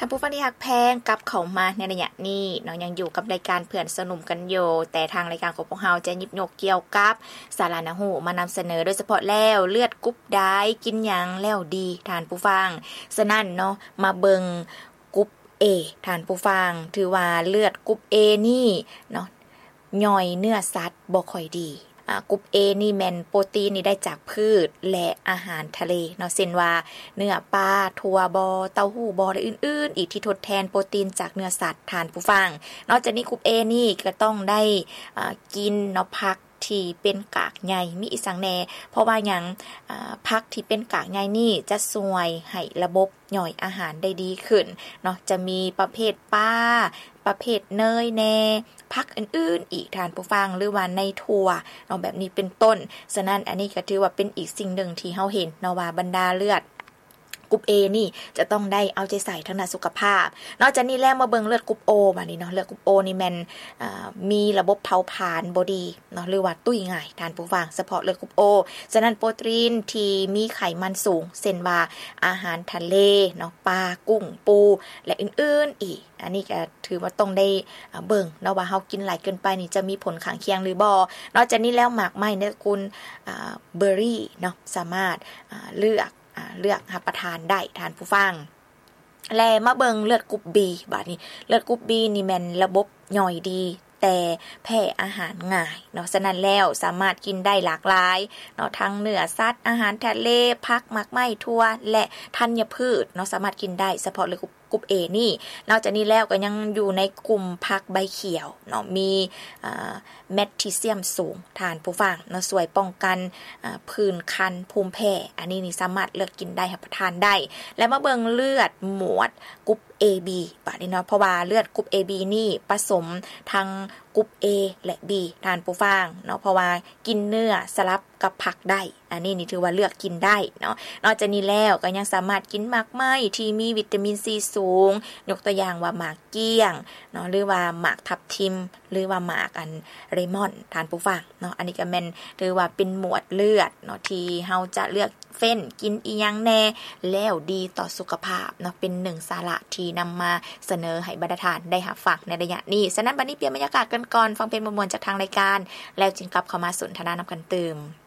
ท่านผู้ฟังที่ฮักแพงกับเข้ามาในระยะนี้เนาะยังอยู่กับรายการเพื่อนสนุมกันอยู่แต่ทางรายการของพวกเราจะหยิบยกเกี่ยวกับสาระนะฮู้มานำเสนอโดยเฉพาะแล้วเลือดกรุ๊ปได้กินหยังแล้วดีท่านผู้ฟังฉะนั้นเนาะมาเบิ่งกรุ๊ป A ท่านผู้ฟังถือว่าเลือดกรุ๊ป A นี่เนาะย่อยเนื้อสัตว์บ่ค่อยดีกรุ๊ป A นี่แม่นโปรตีนนี่ได้จากพืชและอาหารทะเลเนาะเช่นว่าเนื้อปลาถั่วบ่เต้าหู้บ่และอื่นๆอีกที่ทดแทนโปรตีนจากเนื้อสัตว์ทานผู้ฟังนอกจากนี้กรุ๊ป A นี่ก็ต้องได้กินเนาะผักที่เป็นกากใยมีอีกสังแน่เพราะว่าหยังผักที่เป็นกากใยนี่จะช่วยให้ระบบย่อยอาหารได้ดีขึ้นเนาะจะมีประเภทปลาประเภทเนยแน่ผักอื่นๆอีกทานผู้ฟังหรือว่าในถั่วเนาะแบบนี้เป็นต้นฉะนั้นอันนี้ก็ถือว่าเป็นอีกสิ่งหนึ่งที่เฮาเห็นเนาะว่าบรรดาเลือดกรุ๊ป A นี่จะต้องได้เอาใจใส่ทางด้านสุขภาพนอกจากนี้แล้วมาเบิ่งเลือดกรุ๊ป O มานี่เนาะเลือดกรุ๊ป O นี่แม่นมีระบบเผาผลาญบ่ดีเนาะหรือว่าตุ้ยง่ายทานผู้ฟังเฉพาะเลือดกรุ๊ป O ฉะนั้นโปรตีนที่มีไขมันสูงเช่นว่าอาหารทะเลเนาะปลากุ้งปูและอื่นๆอีกอันนี้ก็ถือว่าต้องได้เบิ่งเนาะว่าเฮากินหลายเกินไปนี่จะมีผลข้างเคียงหรือบ่นอกจากนี้แล้วหมากไม้ในตระกูลเบอร์รี่เนาะสามารถเลือกรับประทานได้ทานผู้ฟังและมาเบิ่งเลือดกรุ๊ป B บัดนี้เลือดกรุ๊ป B นี่แม่นระบบย่อยดีแต่แพ้อาหารง่ายเนาะฉะนั้นแล้วสามารถกินได้หลากหลายเนาะทั้งเนื้อสัตว์อาหารทะเลผักหมากไม้ถั่วและธัญพืชเนาะสามารถกินได้เฉพาะเลือดกรุ๊ป A นี่นอกจากนี้แล้วก็ยังอยู่ในกลุ่มผักใบเขียวเนาะมีแมกนีเซียมสูงทานผู้ฟังเนาะช่วยป้องกันผื่นคันภูมิแพ้อันนี้นี่สามารถเลือกกินได้รับประทานได้และมาเบิ่งเลือดหมวดกรุ๊ป AB บัดนี้เนาะเพราะว่าเลือดกรุ๊ป AB นี่ผสมทั้งกรุ๊ป A และ B ทานผู้ฟังเนาะเพราะว่ากินเนื้อสลับกับผักได้อันนี้นี่ถือว่าเลือกกินได้เนาะนอกจากนี้แล้วก็ยังสามารถกินหมากไม้ที่มีวิตามินซีสูงยกตัวอย่างว่าหมากเกี้ยงเนาะหรือว่าหมากทับทิมหรือว่าหมากเลมอนทานผู้ฟังเนาะอันนี้ก็แม่นถือว่าเป็นหมวดเลือดเนาะที่เฮาจะเลือกเฟ้นกินอีหยังแน่แล้วดีต่อสุขภาพเนาะเป็นหนึ่งสาระที่นำมาเสนอให้บรรดาทานได้รับฟังในระยะนี้ฉะนั้นบัดนี้เปลี่ยนบรรยากาศกันก่อนฟังเพลงมวลๆจากทางรายการแล้วจึงกลับเข้ามาสนทนานำกันเติม